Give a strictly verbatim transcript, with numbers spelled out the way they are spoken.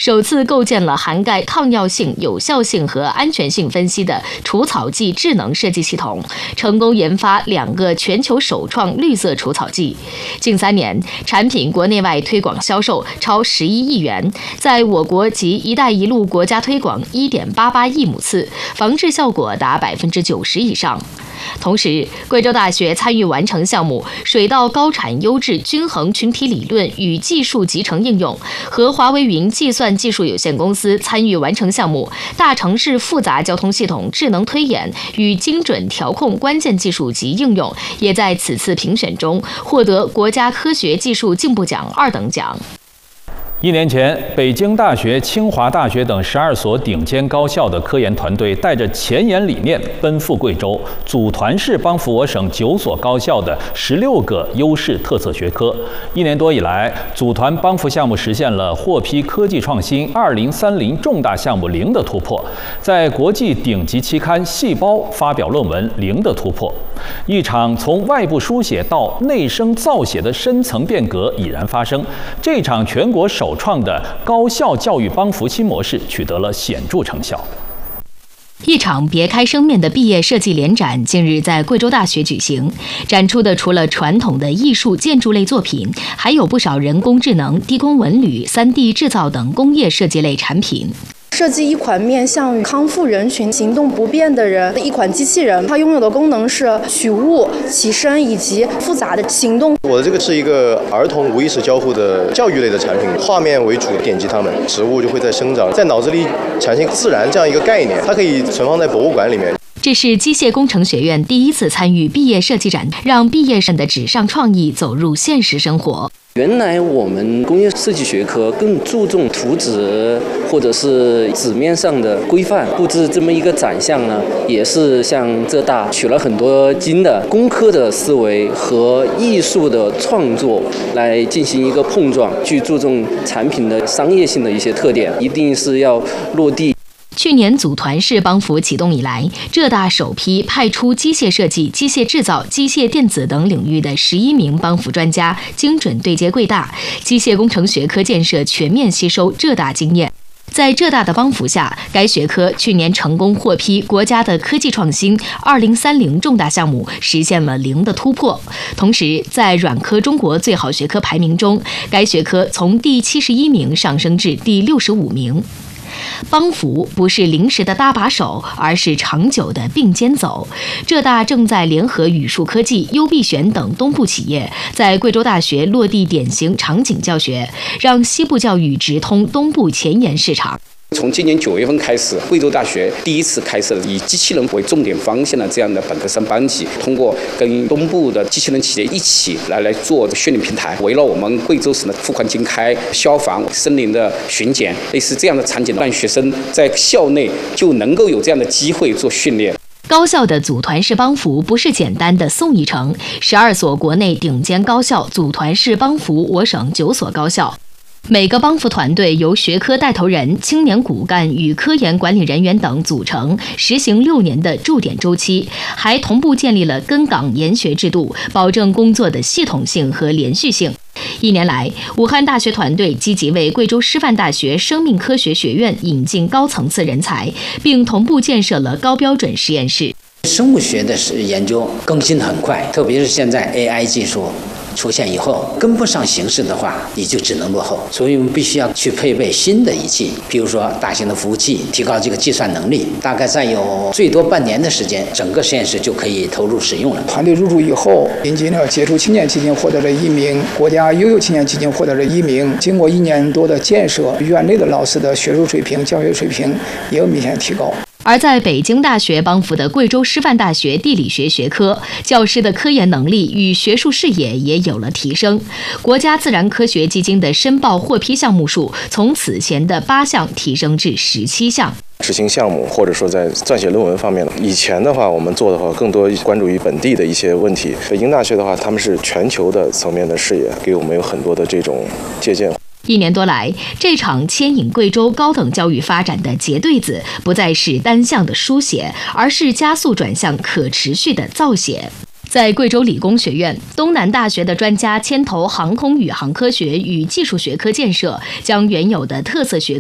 首次构建了涵盖抗药性、有效性和安全性分析的除草剂智能设计系统，成功研发两个全球首创绿色除草剂。近三年，产品国内外推广销售超十一亿元，在我国及“一带一路”国家推广一点八八亿亩次，防治效果达百分之九十以上。同时，贵州大学参与完成项目“水稻高产优质均衡群体理论与技术集成应用”和华为云计算技术有限公司参与完成项目“大城市复杂交通系统智能推演与精准调控关键技术及应用”，也在此次评选中获得国家科学技术进步奖二等奖。 一年前，北京大学、清华大学等十二所顶尖高校的科研团队带着前沿理念奔赴贵州，组团式帮扶我省九所高校的十六个优势特色学科。一年多以来，组团帮扶项目实现了获批科技创新二零三零重大项目零的突破，在国际顶级期刊《细胞》发表论文零的突破。一场从外部书写到内生造写的深层变革已然发生。这场全国首创的高校教育帮扶新模式取得了显著成效。 一场别开生面的毕业设计联展近日在贵州大学举行，展出的除了传统的艺术建筑类作品，还有不少人工智能、低空纹旅、三 D 制造等工业设计类产品。 设计一款面向于康复人群、行动不便的人的一款机器人，它拥有的功能是取物、起身以及复杂的行动。 我的这个是一个儿童无意识交互的教育类的产品，画面为主，点击它们，植物就会在生长，在脑子里产生自然这样一个概念，它可以存放在博物馆里面。 这是机械工程学院第一次参与毕业设计展，让毕业生的纸上创意走入现实生活。 原来我们工业设计学科更注重图纸或者是纸面上的规范布置，这么一个展项呢，也是像浙大取了很多经的工科的思维和艺术的创作来进行一个碰撞，去注重产品的商业性的一些特点，一定是要落地。 去年组团式帮扶启动以来，浙大首批派出机械设计、机械制造、机械电子等领域的十一名帮扶专家，精准对接贵大，机械工程学科建设全面吸收浙大经验。在浙大的帮扶下，该学科去年成功获批国家的科技创新二零三零重大项目，实现了零的突破。同时，在软科中国最好学科排名中，该学科从第七十一名上升至第六十五名。帮扶不是临时的搭把手，而是长久的并肩走。浙大正在联合宇树科技、优必选等东部企业，在贵州大学落地典型场景教学，让西部教育直通东部前沿市场。 从今年九月份开始，贵州大学第一次开设了以机器人为重点方向的这样的本科生班级，通过跟东部的机器人企业一起来来做训练平台，围绕我们贵州省的富矿经开、消防、森林的巡检，类似这样的场景，让学生在校内就能够有这样的机会做训练。 高校的组团式帮扶不是简单的送一程，十二所国内顶尖高校组团式帮扶我省九所高校。每个帮扶团队由学科带头人、青年骨干与科研管理人员等组成，实行六年的驻点周期，还同步建立了根岗研学制度，保证工作的系统性和连续性。一年来，武汉大学团队积极为贵州师范大学生命科学学院引进高层次人才，并同步建设了高标准实验室。 生物学的研究更新很快，特别是现在 A I 技术出现以后，跟不上形势的话，你就只能落后。所以我们必须要去配备新的仪器，比如说大型的服务器，提高这个计算能力。大概再有最多半年的时间，整个实验室就可以投入使用了。 团队入驻以后，引进了杰出青年基金获得了一名，国家优秀青年基金获得了一名。经过一年多的建设，院内的老师的学术水平、教学水平也有明显提高。 而在北京大学帮扶的贵州师范大学地理学学科，教师的科研能力与学术视野也有了提升。国家自然科学基金的申报获批项目数从此前的八项提升至十七项。 执行项目或者说在撰写论文方面，以前的话我们做的话更多关注于本地的一些问题。北京大学的话，他们是全球的层面的视野，给我们有很多的这种借鉴。 一年多来，这场牵引贵州高等教育发展的结对子，不再是单向的书写，而是加速转向可持续的造写。在贵州理工学院，东南大学的专家牵头航空宇航科学与技术学科建设，将原有的特色学